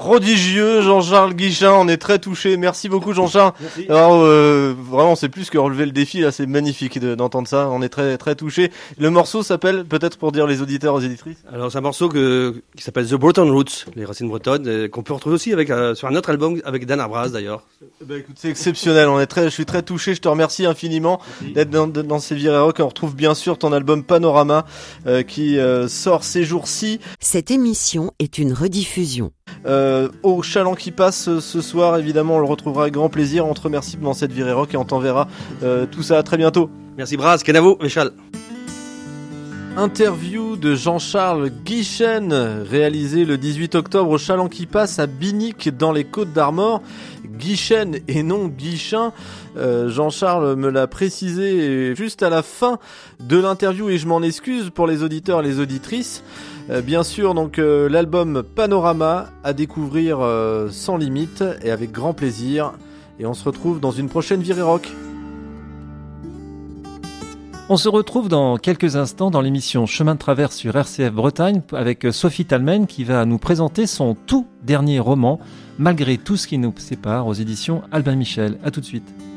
prodigieux, Jean-Charles Guichin. On est très touchés. Merci beaucoup, Jean-Charles. Merci. Alors, vraiment, c'est plus que relever le défi. Là, c'est magnifique d'entendre ça. On est très, très touchés. Le morceau s'appelle, peut-être pour dire les auditeurs, aux éditrices. Alors c'est un morceau qui s'appelle The Breton Roots, les racines bretonnes, qu'on peut retrouver aussi sur un autre album avec Dan Arbraz d'ailleurs. Écoute, c'est exceptionnel. Je suis très touché. Je te remercie infiniment d'être dans ces virées rock. On retrouve bien sûr ton album Panorama qui sort ces jours-ci. Cette émission est une rediffusion. Au Chaland qui passe ce soir, évidemment, on le retrouvera avec grand plaisir. On te remercie dans cette virée rock et on t'enverra tout ça. À très bientôt. Merci Braz, Kenavo, Véchal. Interview de Jean-Charles Guichen, réalisé le 18 octobre au Chaland qui passe à Binic dans les Côtes-d'Armor. Guichen et non Guichin. Jean-Charles me l'a précisé juste à la fin de l'interview et je m'en excuse pour les auditeurs et les auditrices. Bien sûr, donc l'album Panorama à découvrir sans limite et avec grand plaisir. Et on se retrouve dans une prochaine virée rock. On se retrouve dans quelques instants dans l'émission Chemin de Traverse sur RCF Bretagne avec Sophie Talmen qui va nous présenter son tout dernier roman, Malgré tout ce qui nous sépare, aux éditions Albin Michel. À tout de suite.